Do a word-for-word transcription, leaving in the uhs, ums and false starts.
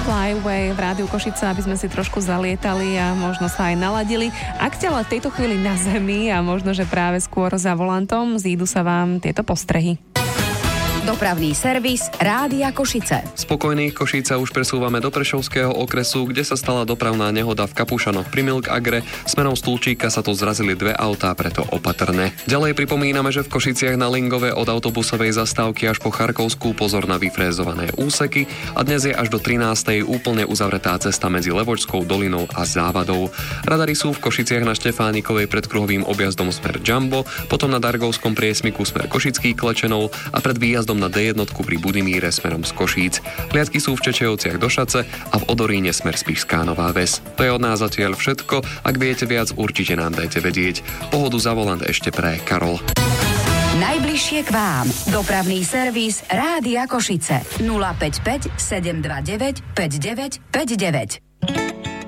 Flyway v Rádiu Košice, aby sme si trošku zalietali a možno sa aj naladili. Ak ste ale v tejto chvíli na zemi a možno, že práve skôr za volantom, zídu sa vám tieto postrehy. Dopravný servis Rádia Košice. Spokojných Košíc už presúvame do Prešovského okresu, kde sa stala dopravná nehoda v Kapušanoch pri Milk Agre. Smerom Stulčíka sa tu zrazili dve autá, preto opatrné. Ďalej pripomíname, že v Košiciach na Lingove od autobusovej zastávky až po Charkovskú pozor na vyfrézované úseky a dnes je až do trinástej úplne uzavretá cesta medzi Levočskou dolinou a Závadou. Radary sú v Košiciach na Štefánikovej pred kruhovým objazdom smer Jumbo, potom na Dargovskom priesmiku smer Košický Klečenov a pred výjazdom na dé jedna pri Budimíre smerom z Košíc. Hliadky sú v Čečejovciach do Šace a v Odoríne smer Spišská Nová Ves. To je od nás zatiaľ všetko. Ak viete viac, určite nám dajte vedieť. Pohodu za volant ešte pre Karol. Najbližšie k vám. Dopravný servis Rádia Košice. nula päť päť sedem dva deväť päť deväť päť deväť.